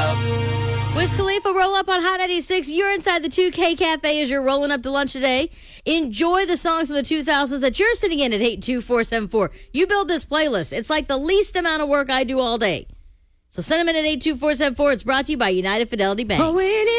Wiz Khalifa, roll up on Hot 96. You're inside the 2K Cafe as you're rolling up to lunch today. Enjoy the songs of the 2000s that you're sitting in at 82474. You build this playlist. It's like the least amount of work I do all day. So send them in at 82474. It's brought to you by United Fidelity Bank.